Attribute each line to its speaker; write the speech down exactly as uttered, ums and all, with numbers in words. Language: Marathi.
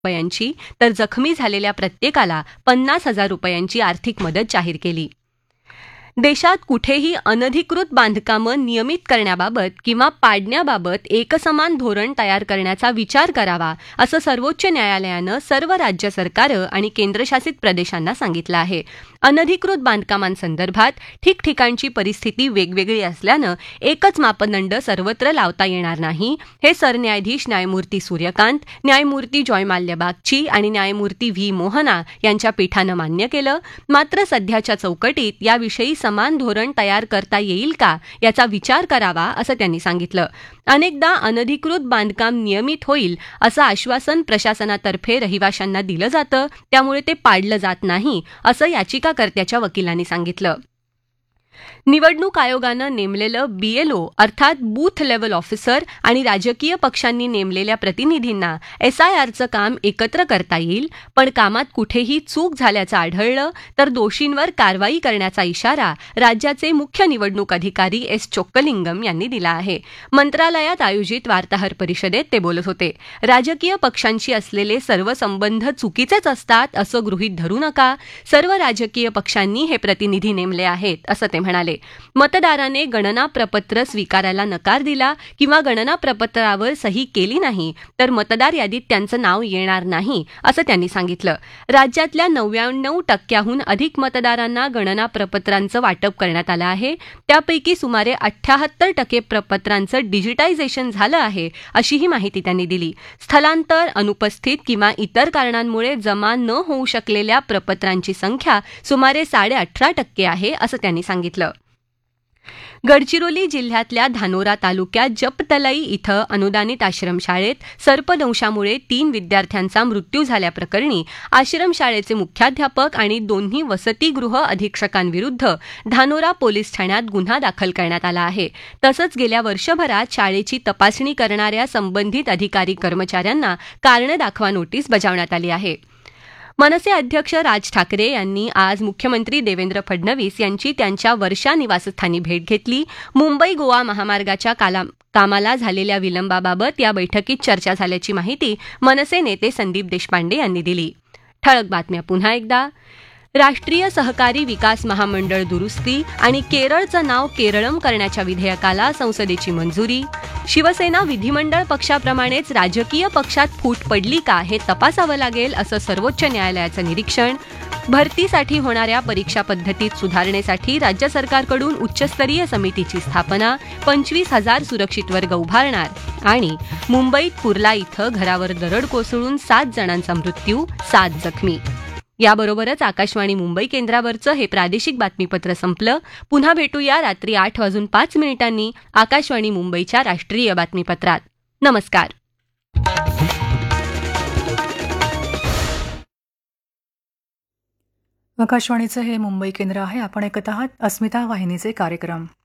Speaker 1: रुपयांची तर जखमी झालेल्या प्रत्येकाला पन्नास हजार रुपयांची आर्थिक मदत जाहीर केली. देशात कुठेही अनधिकृत बांधकामं नियमित करण्याबाबत किंवा पाडण्याबाबत एकसमान धोरण तयार करण्याचा विचार करावा असं सर्वोच्च न्यायालयानं सर्व राज्य सरकारं आणि केंद्रशासित प्रदेशांना सांगितलं आहे. अनधिकृत बांधकामांसंदर्भात ठिकठिकाणची परिस्थिती वेगवेगळी असल्यानं एकच मापदंड सर्वत्र लावता येणार नाही, हे सरन्यायाधीश न्यायमूर्ती सूर्यकांत, न्यायमूर्ती जॉयमाल्य बागची आणि न्यायमूर्ती व्ही मोहना यांच्या पीठानं मान्य केलं. मात्र सध्याच्या चौकटीत याविषयी समान धोरण तयार करता येईल का याचा विचार करावा असं त्यांनी सांगितलं. अनेकदा अनधिकृत बांधकाम नियमित होईल असं आश्वासन प्रशासनातर्फे रहिवाशांना दिलं जातं, त्यामुळे ते पाडलं जात नाही असं याचिकाकर्त्याच्या वकिलांनी सांगितलं. निवडणूक आयोगानं नेमलेलं बीएलओ अर्थात बूथ लेव्हल ऑफिसर आणि राजकीय पक्षांनी नेमलेल्या प्रतिनिधींना एसआयआरचं काम एकत्र करता येईल, पण कामात कुठेही चूक झाल्याचं आढळलं तर दोषींवर कारवाई करण्याचा इशारा राज्याचे मुख्य निवडणूक अधिकारी एस चोक्कलिंगम यांनी दिला आहे. मंत्रालयात आयोजित वार्ताहर परिषदेत ते बोलत होते. राजकीय पक्षांशी असलेले सर्व संबंध चुकीचेच असतात असं गृहीत धरू नका. सर्व राजकीय पक्षांनी हे प्रतिनिधी नेमले आहेत असं ते म्हणाले. मतदाराने गणना प्रपत्र स्वीकारायला नकार दिला किंवा गणना प्रपत्रावर सही केली नाही तर मतदार यादीत त्यांचं नाव येणार नाही असं त्यांनी सांगितलं. राज्यातल्या नव्याण्णव टक्क्याहून अधिक मतदारांना गणना प्रपत्रांचं वाटप करण्यात आलं आहे. त्यापैकी सुमारे अठ्ठ्याहत्तर टक्के प्रपत्रांचं डिजिटायझेशन झालं आहे अशीही माहिती त्यांनी दिली. स्थलांतर, अनुपस्थित किंवा इतर कारणांमुळे जमा न होऊ शकलेल्या प्रपत्रांची संख्या सुमारे साडे अठरा टक्के आहे असं त्यांनी सांगितलं. गडचिरोली जिल्ह्यातल्या धानोरा तालुक्यात जपतलाई इथं अनुदानित आश्रमशाळेत सर्पदंशामुळे तीन विद्यार्थ्यांचा मृत्यू झाल्याप्रकरणी आश्रमशाळेचे मुख्याध्यापक आणि दोन्ही वसतिगृह अधीक्षकांविरुद्ध धानोरा पोलीस ठाण्यात गुन्हा दाखल करण्यात आला आहे. तसंच गेल्या वर्षभरात शाळेची तपासणी करणाऱ्या संबंधित अधिकारी कर्मचाऱ्यांना कारणे दाखवा नोटीस बजावण्यात आली आहे. मनसे अध्यक्ष राज ठाकरे यांनी आज मुख्यमंत्री देवेंद्र फडणवीस यांची त्यांच्या वर्षा निवासस्थानी भेट घेतली. मुंबई गोवा महामार्गाच्या काला कामाला झालेल्या विलंबाबाबत या बैठकीत चर्चा झाल्याची माहिती मनसे नेते संदीप देशपांडे यांनी दिली. ठळक बातम्या पुन्हा एकदा. राष्ट्रीय सहकारी विकास महामंडळ दुरुस्ती आणि केरळचं नाव केरळम करण्याच्या विधेयकाला संसदेची मंजुरी. शिवसेना विधिमंडळ पक्षाप्रमाणेच राजकीय पक्षात फूट पडली का हे तपासावं लागेल असं सर्वोच्च न्यायालयाचं निरीक्षण. भरतीसाठी होणाऱ्या परीक्षा पद्धतीत सुधारणेसाठी राज्य सरकारकडून उच्चस्तरीय समितीची स्थापना. पंचवीस हजार सुरक्षित वर्ग उभारणार. आणि मुंबईत कुर्ला इथं घरावर दरड कोसळून सात जणांचा मृत्यू, सात जखमी. याबरोबरच आकाशवाणी मुंबई केंद्रावरचं हे प्रादेशिक बातमीपत्र संपलं. पुन्हा भेटूया रात्री आठ वाजून पाच मिनिटांनी आकाशवाणी मुंबईच्या राष्ट्रीय बातमीपत्रात. नमस्कार.
Speaker 2: आकाशवाणीचं हे मुंबई केंद्र आहे. आपण ऐकत आहात अस्मिता वाहिनीचे कार्यक्रम.